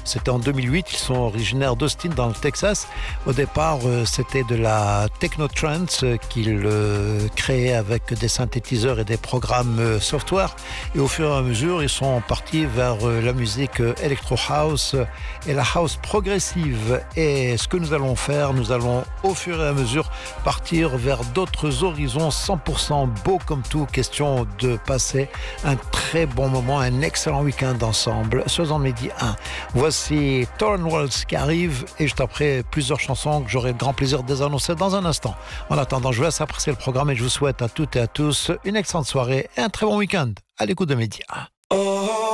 C'était en 2008. Ils sont originaires d'Austin, dans le Texas. Au départ, c'était de la techno trance qu'ils créaient avec des synthétiseurs et des programmes software. Et au fur et à mesure, ils sont partis vers la musique electro house et la house progressive. Et ce que nous allons faire, nous allons au fur et à mesure partir vers d'autres horizons 100% beau comme tout. Question de passer un très bon moment, un excellent week-end ensemble. Soixante midi 1. Voici Torn Waltz qui arrive et juste après plusieurs chansons que j'aurai le grand plaisir de les annoncer dans un instant. En attendant, je vous laisse apprécier le programme et je vous souhaite à toutes et à tous une excellente soirée et un très bon week-end à l'écoute de Média.